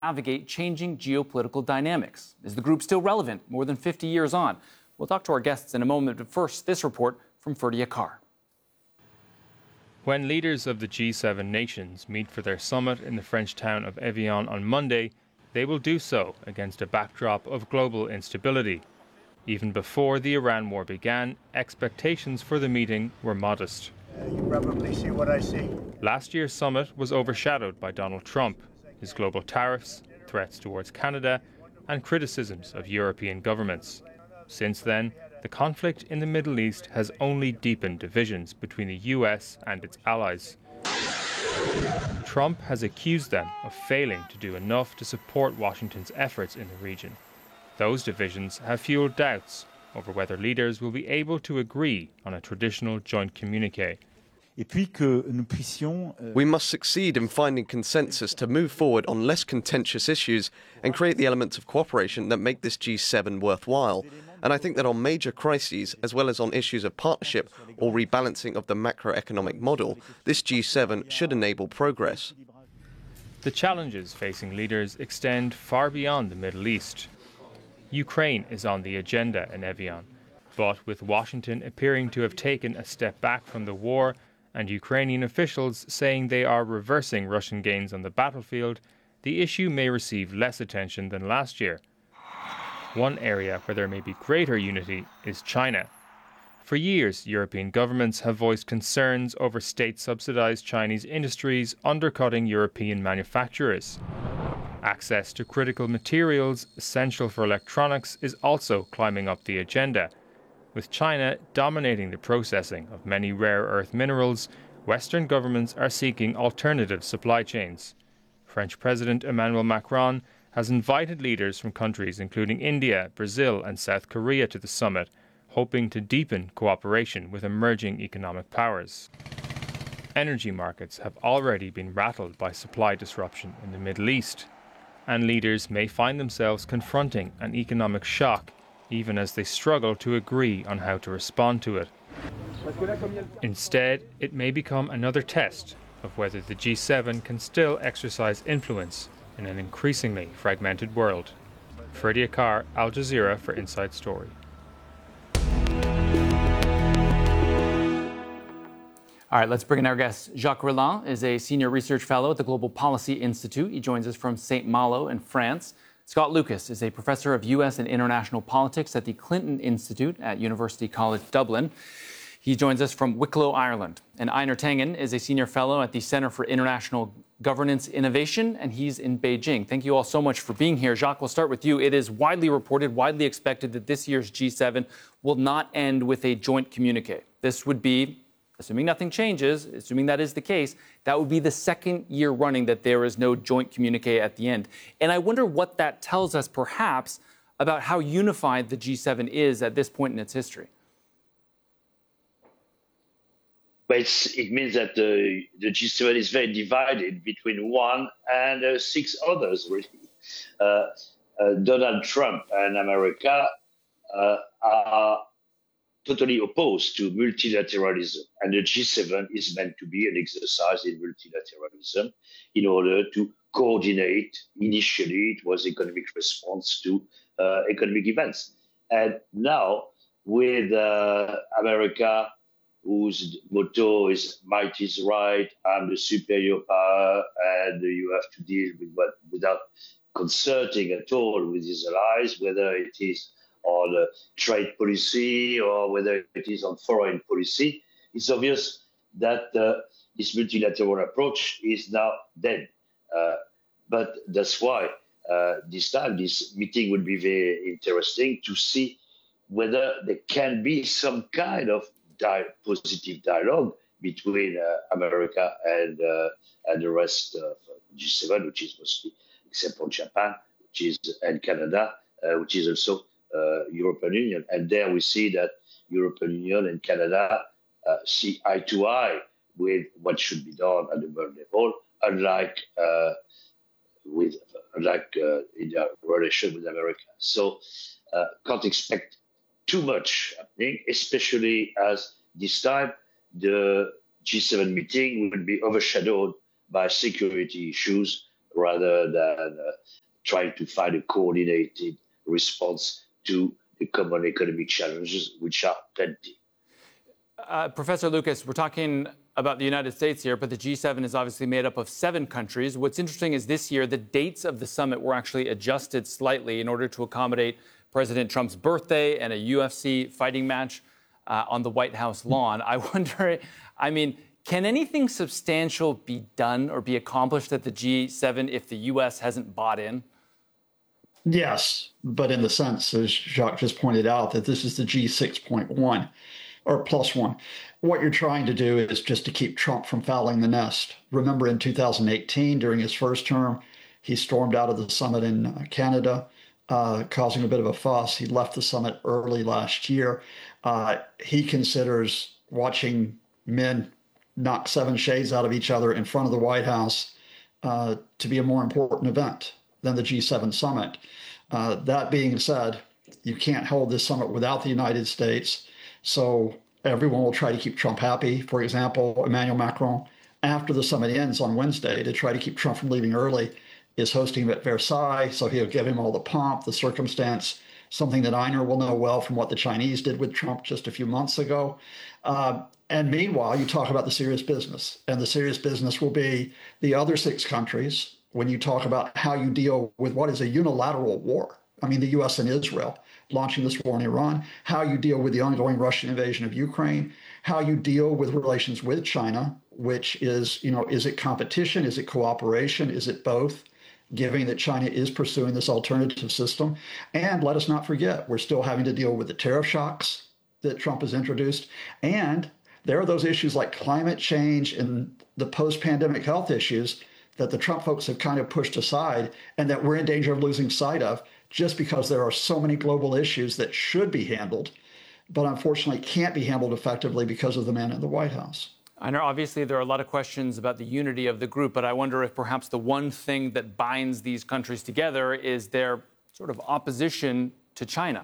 navigate changing geopolitical dynamics. Is the group still relevant more than 50 years on? We'll talk to our guests in a moment, but first, this report from Ferdy Akar. When leaders of the G7 nations meet for their summit in the French town of Evian on Monday, they will do so against a backdrop of global instability. Even before the Iran war began, expectations for the meeting were modest. You probably see what I see. Last year's summit was overshadowed by Donald Trump, his global tariffs, threats towards Canada, and criticisms of European governments. Since then, the conflict in the Middle East has only deepened divisions between the US and its allies. Trump has accused them of failing to do enough to support Washington's efforts in the region. Those divisions have fueled doubts over whether leaders will be able to agree on a traditional joint communiqué. We must succeed in finding consensus to move forward on less contentious issues and create the elements of cooperation that make this G7 worthwhile. And I think that on major crises, as well as on issues of partnership or rebalancing of the macroeconomic model, this G7 should enable progress. The challenges facing leaders extend far beyond the Middle East. Ukraine is on the agenda in Evian, but with Washington appearing to have taken a step back from the war and Ukrainian officials saying they are reversing Russian gains on the battlefield, the issue may receive less attention than last year. One area where there may be greater unity is China. For years, European governments have voiced concerns over state-subsidized Chinese industries undercutting European manufacturers. Access to critical materials essential for electronics is also climbing up the agenda. With China dominating the processing of many rare earth minerals, Western governments are seeking alternative supply chains. French President Emmanuel Macron has invited leaders from countries including India, Brazil and South Korea to the summit, hoping to deepen cooperation with emerging economic powers. Energy markets have already been rattled by supply disruption in the Middle East, and leaders may find themselves confronting an economic shock even as they struggle to agree on how to respond to it. Instead, it may become another test of whether the G7 can still exercise influence in an increasingly fragmented world. Ferdy Akar, Al Jazeera for Inside Story. All right, let's bring in our guest. Jacques Rolland is a senior research fellow at the Global Policy Institute. He joins us from St. Malo in France. Scott Lucas is a professor of U.S. and international politics at the Clinton Institute at University College Dublin. He joins us from Wicklow, Ireland. And Einar Tangen is a senior fellow at the Center for International Governance Innovation, and he's in Beijing. Thank you all so much for being here. Jacques, we'll start with you. It is widely reported, widely expected that this year's G7 will not end with a joint communique. This would be, assuming nothing changes, assuming that is the case, that would be the second year running that there is no joint communique at the end. And I wonder what that tells us, perhaps, about how unified the G7 is at this point in its history. It means that the G7 is very divided between one and six others, really. Donald Trump and America are totally opposed to multilateralism, and the G7 is meant to be an exercise in multilateralism in order to coordinate. Initially, it was economic response to economic events. And now, with America, whose motto is might is right, I'm the superior power, and you have to deal with what without consulting at all with his allies, whether it is on trade policy or whether it is on foreign policy. It's obvious that this multilateral approach is now dead. But that's why this time, this meeting will be very interesting to see whether there can be some kind of positive dialogue between America and the rest of G7, which is mostly, except for Japan, and Canada, which is also European Union. And there we see that European Union and Canada see eye to eye with what should be done at the world level, unlike in their relation with America. So can't expect too much happening, especially as this time the G7 meeting will be overshadowed by security issues rather than trying to find a coordinated response to the common economic challenges, which are plenty. Professor Lucas, we're talking about the United States here, but the G7 is obviously made up of 7 countries. What's interesting is this year, the dates of the summit were actually adjusted slightly in order to accommodate President Trump's birthday and a UFC fighting match on the White House lawn. I wonder, can anything substantial be done or be accomplished at the G7 if the U.S. hasn't bought in? Yes, but in the sense, as Jacques just pointed out, that this is the G6.1 or +1. What you're trying to do is just to keep Trump from fouling the nest. Remember in 2018, during his first term, he stormed out of the summit in Canada, causing a bit of a fuss. He left the summit early last year. He considers watching men knock 7 shades out of each other in front of the White House to be a more important event than the G7 summit. That being said, you can't hold this summit without the United States. So everyone will try to keep Trump happy. For example, Emmanuel Macron, after the summit ends on Wednesday, to try to keep Trump from leaving early, is hosting him at Versailles. So he'll give him all the pomp, the circumstance, something that Einar will know well from what the Chinese did with Trump just a few months ago. And meanwhile, you talk about the serious business. And the serious business will be the other 6 countries when you talk about how you deal with what is a unilateral war. I mean, the U.S. and Israel launching this war in Iran, how you deal with the ongoing Russian invasion of Ukraine, how you deal with relations with China, which is, is it competition? Is it cooperation? Is it both? Given that China is pursuing this alternative system. And let us not forget, we're still having to deal with the tariff shocks that Trump has introduced. And there are those issues like climate change and the post-pandemic health issues that the Trump folks have kind of pushed aside and that we're in danger of losing sight of just because there are so many global issues that should be handled, but unfortunately can't be handled effectively because of the man in the White House. I know obviously there are a lot of questions about the unity of the group, but I wonder if perhaps the one thing that binds these countries together is their sort of opposition to China.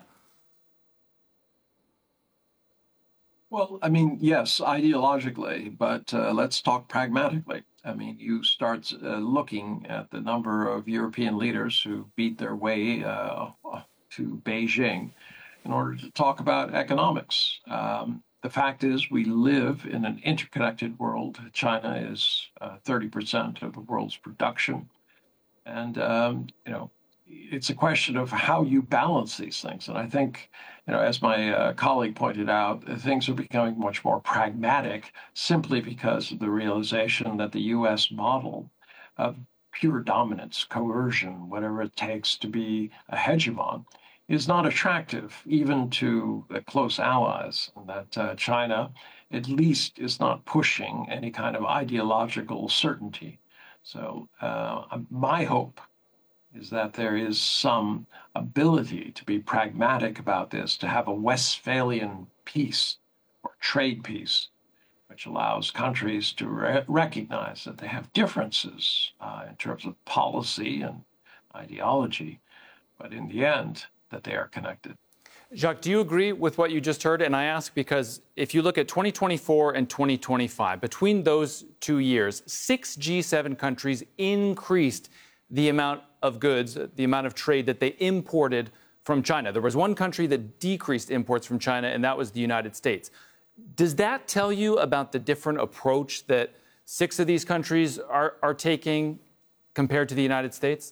Well, yes, ideologically, but let's talk pragmatically. You start looking at the number of European leaders who beat their way to Beijing in order to talk about economics. The fact is we live in an interconnected world. China is 30% of the world's production. And, it's a question of how you balance these things. And I think, as my colleague pointed out, things are becoming much more pragmatic simply because of the realization that the U.S. model of pure dominance, coercion, whatever it takes to be a hegemon, is not attractive even to close allies, and that China at least is not pushing any kind of ideological certainty. So my hope is that there is some ability to be pragmatic about this, to have a Westphalian peace or trade peace, which allows countries to recognize that they have differences in terms of policy and ideology, but in the end, that they are connected. Jacques, do you agree with what you just heard? And I ask because if you look at 2024 and 2025, between those 2 years, 6 G7 countries increased the amount of goods, the amount of trade that they imported from China. There was one country that decreased imports from China, and that was the United States. Does that tell you about the different approach that 6 of these countries are taking compared to the United States?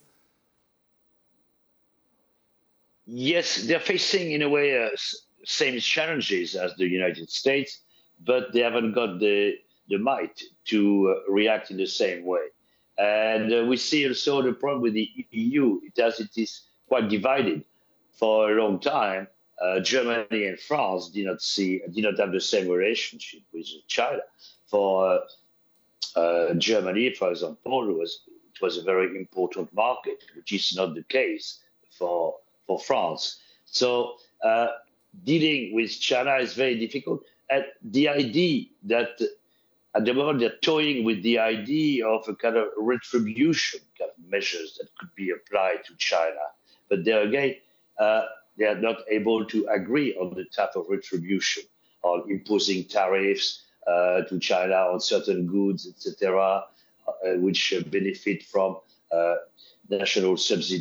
Yes, they're facing, in a way, same challenges as the United States, but they haven't got the might to react in the same way. And we see also the problem with the EU. It is quite divided. For a long time, Germany and France did not have the same relationship with China. For Germany, for example, it was a very important market, which is not the case for France. So dealing with China is very difficult. And the idea that at the moment they're toying with the idea of a kind of retribution kind of measures that could be applied to China. But there again, they are not able to agree on the type of retribution, on imposing tariffs to China on certain goods, etc., which benefit from national subsidy